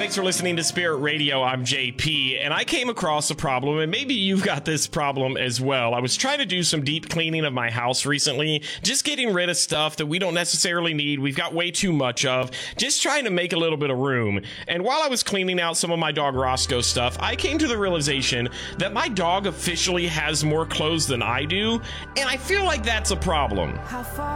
Thanks for listening to Spirit Radio. I'm JP, and I came across a problem, and maybe you've got this problem as well. I was trying to do some deep cleaning of my house recently, just getting rid of stuff that we don't necessarily need. We've got way too much of, just trying to make a little bit of room. And while I was cleaning out some of my dog Roscoe stuff, I came to the realization that my dog officially has more clothes than I do, and I feel like that's a problem.